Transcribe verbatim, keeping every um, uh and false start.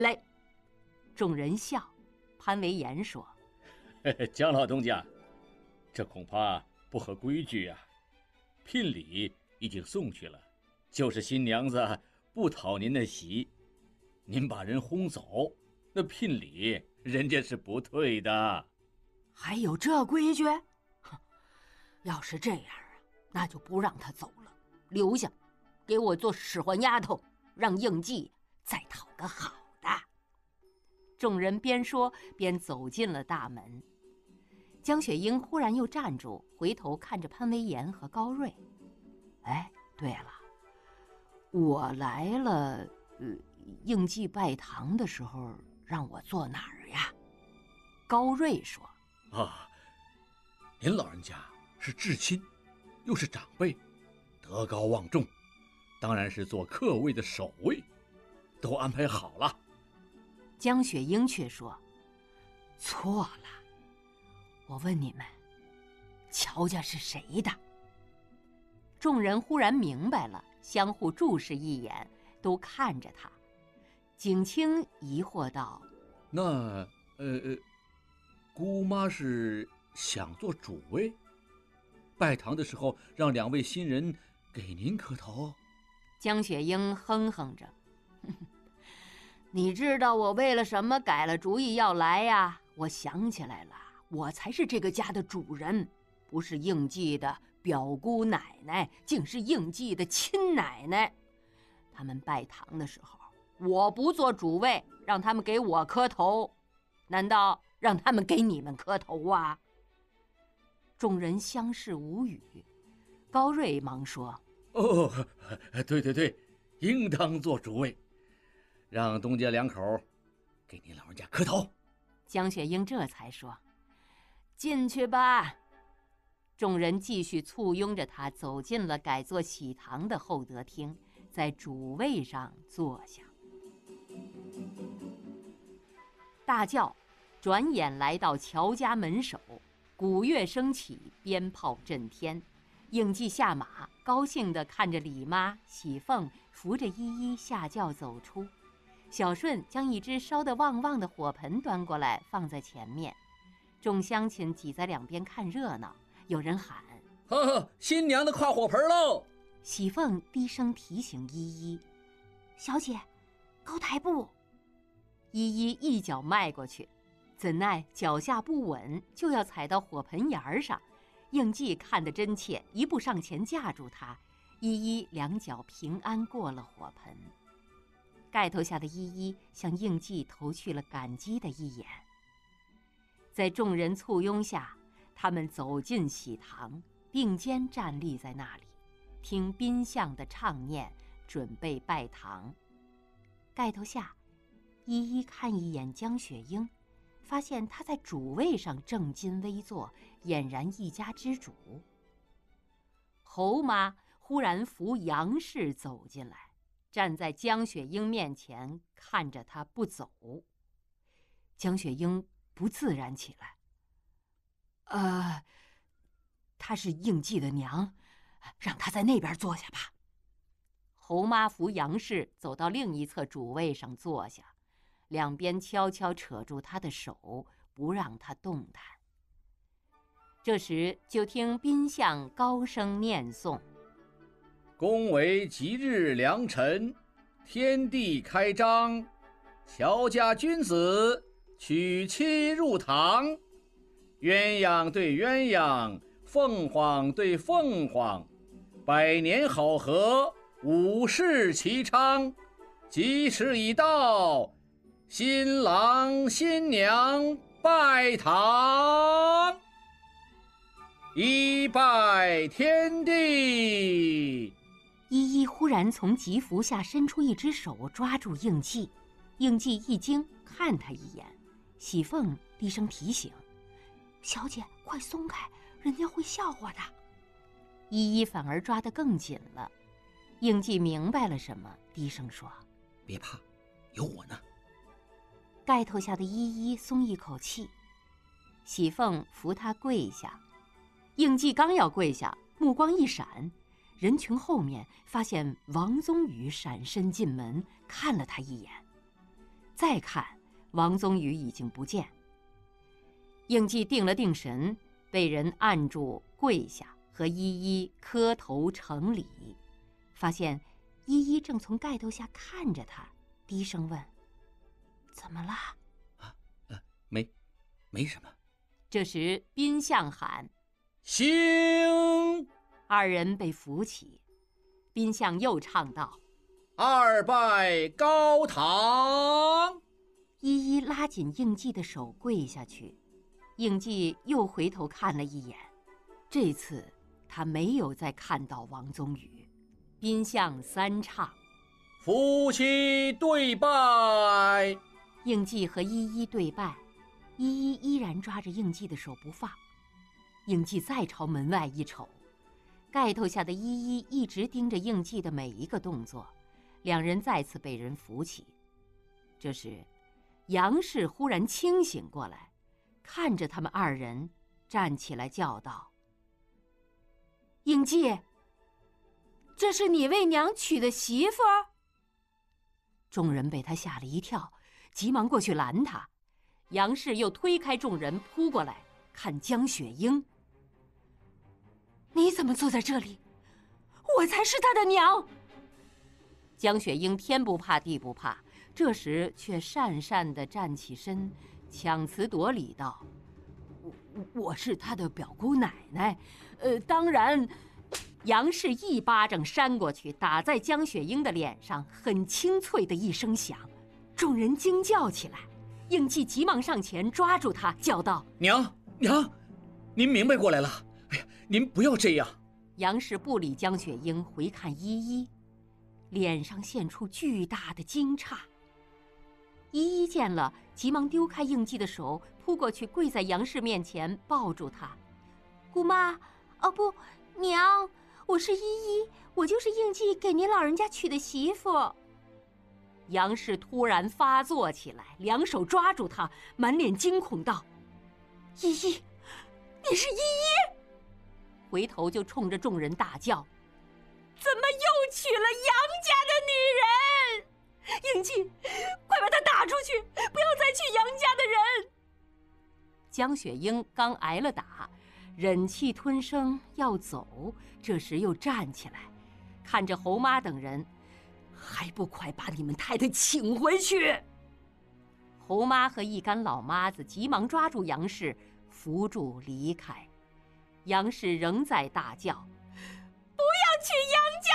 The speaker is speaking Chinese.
来。众人笑。潘维言说：“ 姜老东家，这恐怕不合规矩啊。聘礼已经送去了，就是新娘子不讨您的喜，您把人轰走，那聘礼人家是不退的。” 还有这规矩？哼，要是这样啊，那就不让他走了，留下，给我做使唤丫头，让应季再讨个好的。众人边说边走进了大门。江雪英忽然又站住，回头看着潘维言和高瑞：“哎，对了，我来了，呃，应季拜堂的时候让我坐哪儿呀？”高瑞说：“ 啊，您老人家是至亲，又是长辈，德高望重，当然是坐客位的首位，都安排好了。” 江雪英却说：“错了，我问你们，乔家是谁的？”众人忽然明白了，相互注视一眼，都看着他。景清疑惑道：“ 那，呃呃，姑妈是想做主位？拜堂的时候让两位新人给您磕头？” 江雪英哼哼着：“呵呵，你知道我为了什么改了主意要来呀？我想起来了，我才是这个家的主人，不是应季的表姑奶奶，竟是应季的亲奶奶。他们拜堂的时候，我不做主位，让他们给我磕头，难道让他们给你们磕头啊？”众人相视无语。高瑞忙说：“ 哦，对对对，应当做主位，让东家两口给您老人家磕头。” 江雪英这才说：“进去吧。”众人继续簇拥着他走进了改作喜堂的厚德厅，在主位上坐下。大轿转眼来到乔家门首，鼓乐声起，鞭炮震天。应季下马，高兴地看着李妈、喜凤扶着依依下轿走出。小顺将一只烧得旺旺的火盆端过来，放在前面。众乡亲挤在两边看热闹，有人喊：“ 呵呵，新娘的跨火盆喽！” 喜凤低声提醒依依：“小姐，高台步。”依依一脚迈过去，怎奈脚下不稳，就要踩到火盆沿上。应季看得真切，一步上前架住她，依依两脚平安过了火盆。盖头下的依依向应季投去了感激的一眼。在众人簇拥下，他们走进喜堂，并肩站立在那里，听宾相的唱念，准备拜堂。盖头下，依依看一眼江雪英，发现她在主位上正襟危坐，俨然一家之主。侯妈忽然扶杨氏走进来，站在江雪英面前，看着她不走。江雪英不自然起来：“呃，她是应季的娘，让她在那边坐下吧。”侯妈扶杨氏走到另一侧主位上坐下，两边悄悄扯住她的手，不让她动弹。这时就听宾相高声念诵：“ 公为吉日良辰，天地开张，乔家君子娶妻入堂，鸳鸯对鸳鸯，凤凰对凤凰，百年好合，五世齐昌，吉时已到，新郎新娘拜堂，一拜天地。” 依依忽然从吉服下伸出一只手抓住应季，应季一惊，看他一眼。喜凤低声提醒：“小姐，快松开，人家会笑话的。”依依反而抓得更紧了。应季明白了什么，低声说：“ 别怕，有我呢。” 盖头下的依依松一口气。喜凤扶他跪下，应季刚要跪下，目光一闪，人群后面发现王宗宇闪身进门，看了他一眼。 再看，王宗宇已经不见。应季定了定神，被人按住跪下，和依依磕头承礼，发现依依正从盖头下看着他，低声问：“怎么了？” 啊，呃，没，没什么。 这时宾相喊：“ 行！” 二人被扶起。宾相又唱道：“ 二拜高堂。” 依依拉紧应季的手跪下去，应季又回头看了一眼，这次他没有再看到王宗宇。宾相三唱：“ 夫妻对拜。” 应季和依依对拜，依依依然抓着应季的手不放。应季再朝门外一瞅，盖头下的依依一直盯着应季的每一个动作，两人再次被人扶起。这时杨氏忽然清醒过来，看着他们二人，站起来叫道：“应季，这是你为娘娶的媳妇？”众人被他吓了一跳，急忙过去拦他。杨氏又推开众人，扑过来看江雪英：“你怎么坐在这里？我才是她的娘！”江雪英天不怕地不怕，这时却讪讪地站起身，强词夺理道：“我我是她的表姑奶奶，呃，当然。”杨氏一巴掌扇过去，打在江雪英的脸上，很清脆的一声响，众人惊叫起来。应季急忙上前抓住他，叫道：“ 娘娘，您明白过来了。哎呀，您不要这样。” 杨氏不理江雪英，回看依依，脸上现出巨大的惊诧。依依见了，急忙丢开应季的手，扑过去跪在杨氏面前，抱住她：“姑妈，哦不，娘，我是依依，我就是应季给您老人家娶的媳妇。”杨氏突然发作起来，两手抓住他，满脸惊恐道：“依依，你是依依！”回头就冲着众人大叫：“怎么又娶了杨家的女人？应季，快把她打出去，不要再娶杨家的人！”江雪英刚挨了打，忍气吞声要走，这时又站起来，看着侯妈等人：“还不快把你们太太请回去！”侯妈和一干老妈子急忙抓住杨氏，扶住离开。杨氏仍在大叫：“不要娶杨家